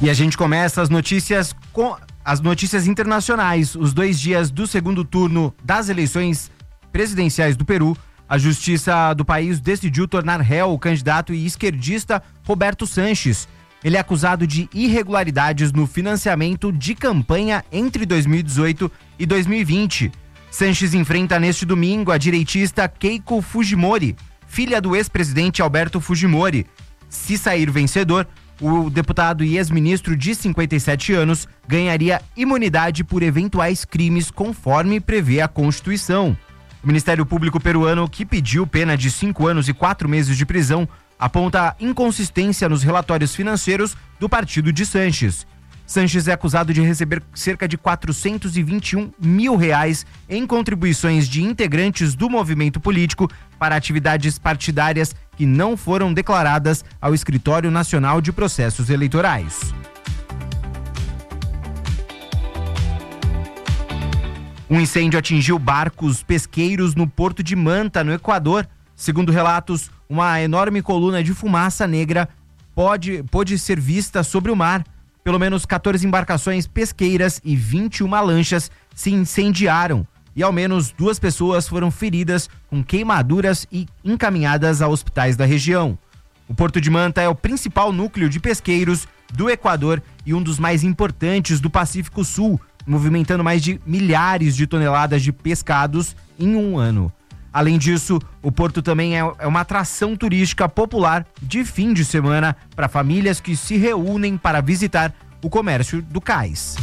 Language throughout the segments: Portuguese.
E a gente começa as notícias com as notícias internacionais. Os 2 dias do segundo turno das eleições presidenciais do Peru, a justiça do país decidiu tornar réu o candidato e esquerdista Roberto Sanches. Ele é acusado de irregularidades no financiamento de campanha entre 2018 e 2020. Sanches enfrenta neste domingo a direitista Keiko Fujimori, filha do ex-presidente Alberto Fujimori. Se sair vencedor, o deputado e ex-ministro de 57 anos ganharia imunidade por eventuais crimes conforme prevê a Constituição. O Ministério Público peruano, que pediu pena de 5 anos e 4 meses de prisão, aponta inconsistência nos relatórios financeiros do partido de Sanches. Sanches é acusado de receber cerca de R$421 mil em contribuições de integrantes do movimento político para atividades partidárias que não foram declaradas ao Escritório Nacional de Processos Eleitorais. Um incêndio atingiu barcos pesqueiros no Porto de Manta, no Equador. Segundo relatos, uma enorme coluna de fumaça negra pôde ser vista sobre o mar. Pelo menos 14 embarcações pesqueiras e 21 lanchas se incendiaram e ao menos 2 pessoas foram feridas com queimaduras e encaminhadas a hospitais da região. O Porto de Manta é o principal núcleo de pesqueiros do Equador e um dos mais importantes do Pacífico Sul, movimentando mais de milhares de toneladas de pescados em um ano. Além disso, o porto também é uma atração turística popular de fim de semana para famílias que se reúnem para visitar o comércio do cais.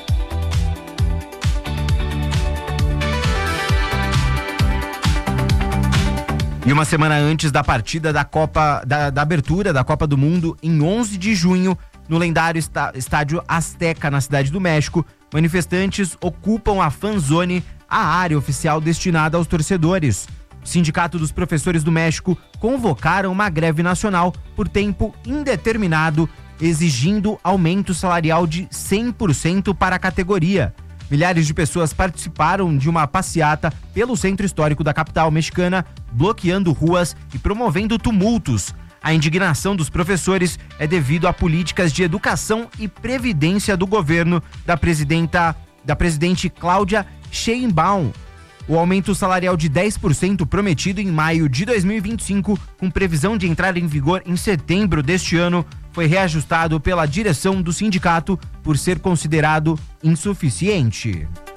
E uma semana antes da partida da abertura da Copa do Mundo, em 11 de junho, no lendário estádio Azteca, na Cidade do México, manifestantes ocupam a fanzone, a área oficial destinada aos torcedores. O Sindicato dos Professores do México convocaram uma greve nacional por tempo indeterminado, exigindo aumento salarial de 100% para a categoria. Milhares de pessoas participaram de uma passeata pelo centro histórico da capital mexicana, bloqueando ruas e promovendo tumultos. A indignação dos professores é devido a políticas de educação e previdência do governo da presidente Cláudia Sheinbaum. O aumento salarial de 10% prometido em maio de 2025, com previsão de entrar em vigor em setembro deste ano, foi reajustado pela direção do sindicato por ser considerado insuficiente.